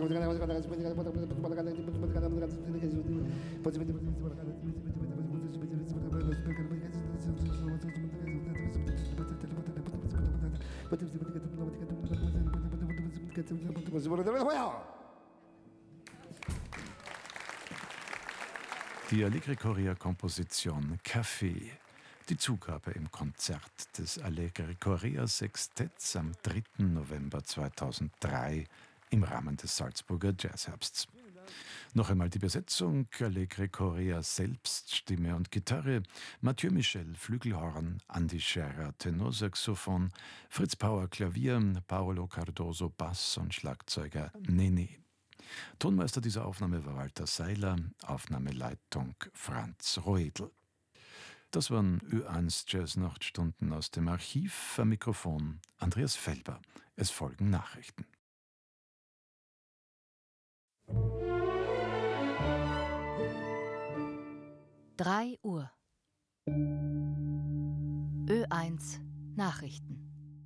Die Allegri Coria-Komposition Café, die Zugabe im Konzert des Allegri Coria Sextetts am 3. November 2003 im Rahmen des Salzburger Jazzherbsts. Noch einmal die Besetzung: Allegri Coria selbst, Stimme und Gitarre, Mathieu Michel, Flügelhorn, Andi Scherer, Tenorsaxophon, Fritz Pauer, Klavier, Paolo Cardoso, Bass und Schlagzeuger Nene. Tonmeister dieser Aufnahme war Walter Seiler, Aufnahmeleitung Franz Roedl. Das waren Ö1 Jazz-Nachtstunden aus dem Archiv. Am Mikrofon Andreas Felber. Es folgen Nachrichten. Drei Uhr. Ö1 Nachrichten.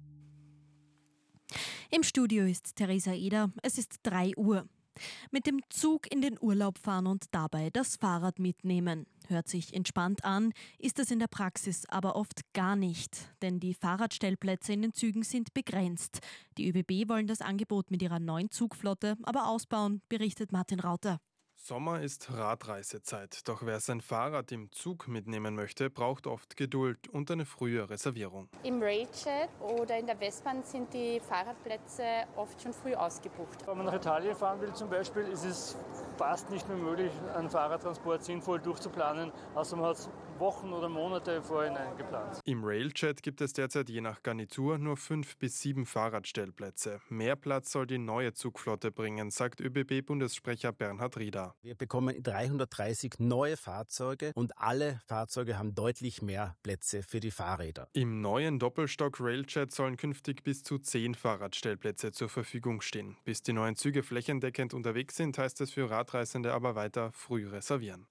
Im Studio ist Theresa Eder. Es ist 3 Uhr. Mit dem Zug in den Urlaub fahren und dabei das Fahrrad mitnehmen. Hört sich entspannt an, ist es in der Praxis aber oft gar nicht. Denn die Fahrradstellplätze in den Zügen sind begrenzt. Die ÖBB wollen das Angebot mit ihrer neuen Zugflotte aber ausbauen, berichtet Martin Rauter. Sommer ist Radreisezeit, doch wer sein Fahrrad im Zug mitnehmen möchte, braucht oft Geduld und eine frühe Reservierung. Im Railjet oder in der Westbahn sind die Fahrradplätze oft schon früh ausgebucht. Wenn man nach Italien fahren will zum Beispiel, ist es fast nicht mehr möglich, einen Fahrradtransport sinnvoll durchzuplanen, außer man hat es Wochen oder Monate vorhinein geplant. Im Railjet gibt es derzeit je nach Garnitur nur 5 bis 7 Fahrradstellplätze. Mehr Platz soll die neue Zugflotte bringen, sagt ÖBB-Bundessprecher Bernhard Rieder. Wir bekommen 330 neue Fahrzeuge und alle Fahrzeuge haben deutlich mehr Plätze für die Fahrräder. Im neuen Doppelstock-Railjet sollen künftig bis zu 10 Fahrradstellplätze zur Verfügung stehen. Bis die neuen Züge flächendeckend unterwegs sind, heißt es für Radreisende aber weiter früh reservieren.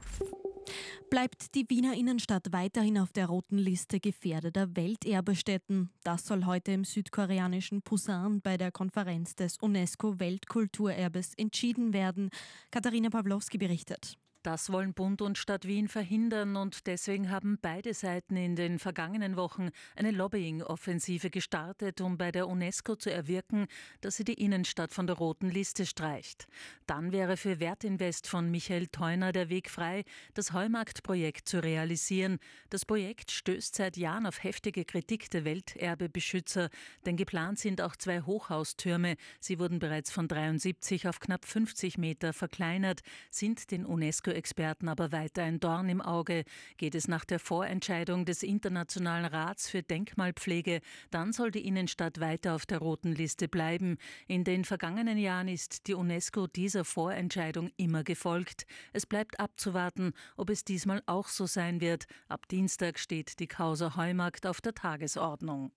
Bleibt die Wiener Innenstadt weiterhin auf der roten Liste gefährdeter Welterbestätten? Das soll heute im südkoreanischen Busan bei der Konferenz des UNESCO-Weltkulturerbes entschieden werden. Katharina Pawlowski berichtet. Das wollen Bund und Stadt Wien verhindern und deswegen haben beide Seiten in den vergangenen Wochen eine Lobbying-Offensive gestartet, um bei der UNESCO zu erwirken, dass sie die Innenstadt von der roten Liste streicht. Dann wäre für Wertinvest von Michael Theuner der Weg frei, das Heumarkt-Projekt zu realisieren. Das Projekt stößt seit Jahren auf heftige Kritik der Welterbebeschützer, denn geplant sind auch 2 Hochhaustürme. Sie wurden bereits von 73 auf knapp 50 Meter verkleinert, sind den UNESCO-Experten aber weiter ein Dorn im Auge. Geht es nach der Vorentscheidung des Internationalen Rats für Denkmalpflege, dann soll die Innenstadt weiter auf der roten Liste bleiben. In den vergangenen Jahren ist die UNESCO dieser Vorentscheidung immer gefolgt. Es bleibt abzuwarten, ob es diesmal auch so sein wird. Ab Dienstag steht die Causa Heumarkt auf der Tagesordnung.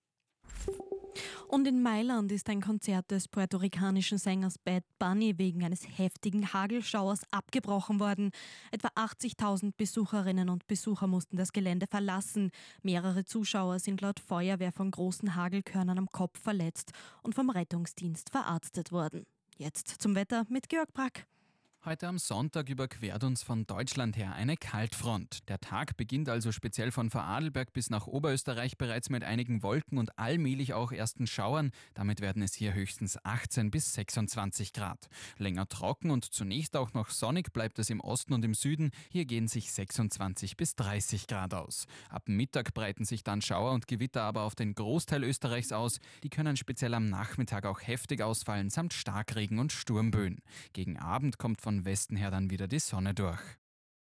Und in Mailand ist ein Konzert des puerto-ricanischen Sängers Bad Bunny wegen eines heftigen Hagelschauers abgebrochen worden. Etwa 80.000 Besucherinnen und Besucher mussten das Gelände verlassen. Mehrere Zuschauer sind laut Feuerwehr von großen Hagelkörnern am Kopf verletzt und vom Rettungsdienst verarztet worden. Jetzt zum Wetter mit Georg Brack. Heute am Sonntag überquert uns von Deutschland her eine Kaltfront. Der Tag beginnt also speziell von Vorarlberg bis nach Oberösterreich bereits mit einigen Wolken und allmählich auch ersten Schauern. Damit werden es hier höchstens 18 bis 26 Grad. Länger trocken und zunächst auch noch sonnig bleibt es im Osten und im Süden. Hier gehen sich 26 bis 30 Grad aus. Ab Mittag breiten sich dann Schauer und Gewitter aber auf den Großteil Österreichs aus. Die können speziell am Nachmittag auch heftig ausfallen, samt Starkregen und Sturmböen. Gegen Abend kommt von Westen her dann wieder die Sonne durch.